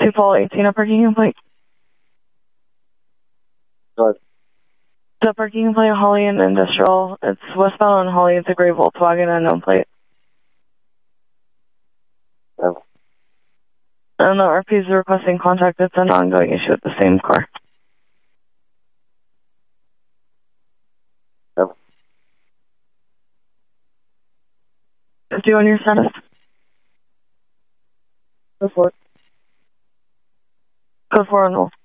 2 Paul 18, a parking complaint. Go ahead. The parking complaint, Holly and Industrial. It's westbound on Holly. It's a gray Volkswagen, unknown plate. Yeah. And the RP is requesting contact. It's an ongoing issue with the same car. Yeah. Do you want your status? Go for it. Go for it,